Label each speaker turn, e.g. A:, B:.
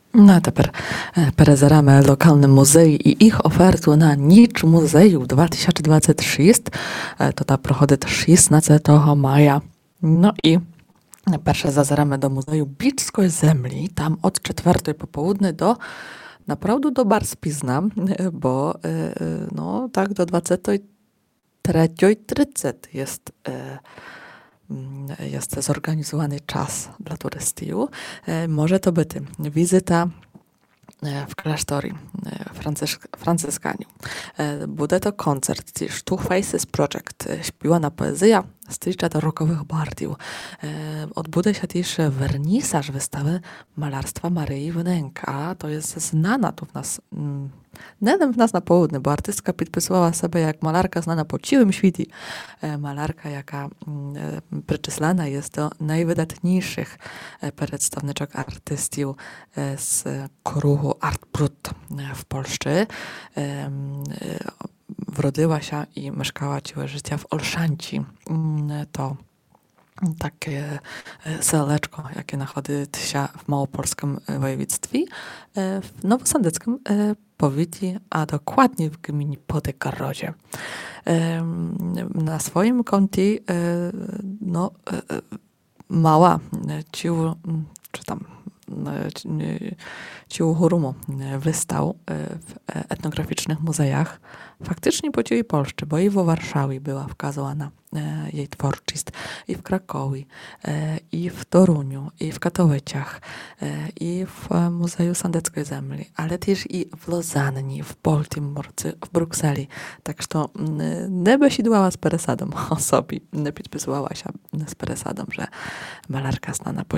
A: No a tепер перезеремо локальні музеї і їх оферту на ніч музею 2026. То та проходить 16 maja. No i перше зазирamy do Muzeum Bickiej Землі. Tam od 4 popołudnie do naprawdę do bardzo pizna, bo no tak do 23:30 jest zorganizowany czas dla turystów. Może to być wizyta w klasztorie Franciszkanów. Będzie to koncert też Two Faces Project, śpiewana poezja stylicza do rockowych bardiów. Odbędzie się też wernisaż wystawy malarstwa Maryi Wnęka. To jest znana tu w nas, nie w nas na południe, bo artystka podpisywała sobie jak malarka znana po całym świecie. Malarka, jaka przyczeslana jest do najwydatniejszych przedstawniczek artystów z kruchu Art Brut w Polsce. Wrodziła się i mieszkała całe życie w Olszanci. To takie seleczko, jakie znajduje się w małopolskim województwie, w nowosądeckim powiecie, a dokładnie w gminie Podegarodzie. Na swoim koncie mała czy tam ciu hurumu wystał w etnograficznych muzeach faktycznie po całej Polsce, bo i w Warszawie była wskazywana jej twórczość, i w Krakowie, i w Toruniu, i w Katowicach, i w Muzeum Sandeckiej Zemli, ale też i w Lozannie, w Baltimore, w Brukseli. Tak że nie besidłała z peresadą o sobie, nie podpisywała się z peresadą, że malarka znana po